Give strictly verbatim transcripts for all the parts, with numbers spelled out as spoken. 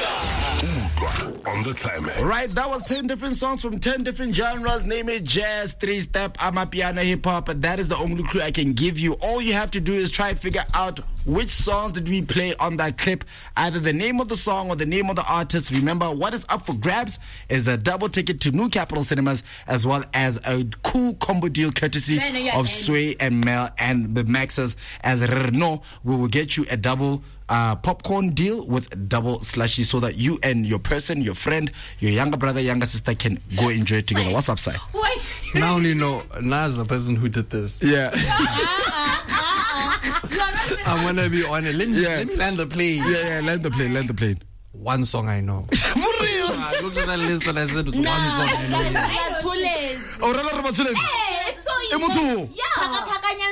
On the climax. Right, that was ten different songs from ten different genres. Name it jazz, three-step, amapiano, hip-hop. That is the only clue I can give you. All you have to do is try to figure out which songs did we play on that clip. Either the name of the song or the name of the artist. Remember, what is up for grabs is a double ticket to New Capital Cinemas, as well as a cool combo deal courtesy of Sway and Mel and the Maxes. As Renault, we will get you a double Uh, popcorn deal with double slushy so that you and your person, your friend, your younger brother, younger sister can go enjoy it together. What's up, Sai? Now only know Nas the person who did this. Yeah. I'm gonna be honest. Let me, Yeah. let me land the plane. Yeah, yeah, land the plane, land the plane. One song I know. For real? I looked at that list and I said it's one song I know. Yeah. Oh, Rala Rabatulens. It's so easy. Emutu. Yeah.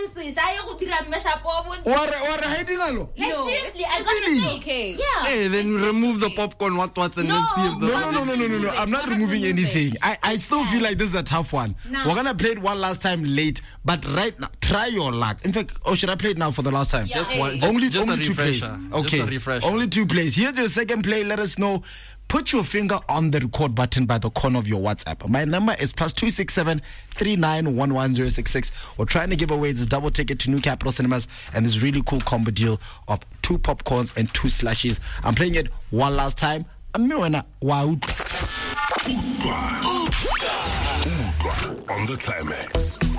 Ware ware hiding alo. Like seriously, I got Really? it. Okay. Yeah. Hey, then remove the popcorn, what, what, and No. let's see if the. No, no, no, no, no, no, no. I'm not removing anything. I, I still feel like this is a tough one. No. We're gonna play it one last time late, but right now, try your luck. In fact, oh, should I play it now for the last time? Yeah. Just Hey. one, just, only just only a two plays. refresher. Okay, Just a refresher. only two plays. Here's your second play. Let us know. Put your finger on the record button by the corner of your WhatsApp. My number is plus two six seven three nine one one zero six six. We're trying to give away this double ticket to New Capital Cinemas and this really cool combo deal of two popcorns and two slushies. I'm playing it one last time. Wow. On the climax.